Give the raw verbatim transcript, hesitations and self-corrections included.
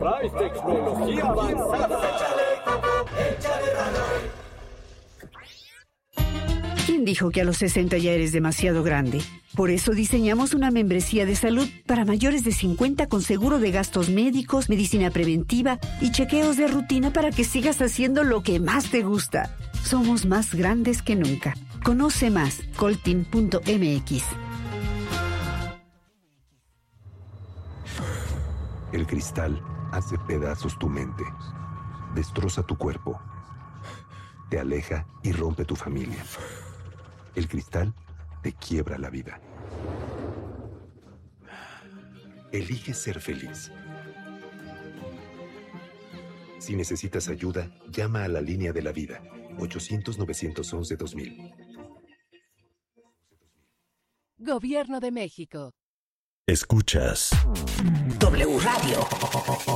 Traes tecnología avanzada. ¿Quién dijo que a los sesenta ya eres demasiado grande? Por eso diseñamos una membresía de salud para mayores de cincuenta con seguro de gastos médicos, medicina preventiva y chequeos de rutina para que sigas haciendo lo que más te gusta. Somos más grandes que nunca. Conoce más, coltin punto m x. El cristal hace pedazos tu mente, destroza tu cuerpo, te aleja y rompe tu familia. El cristal te quiebra la vida. Elige ser feliz. Si necesitas ayuda, llama a la línea de la vida, ochocientos, novecientos once, dos mil. Gobierno de México. Escuchas W Radio.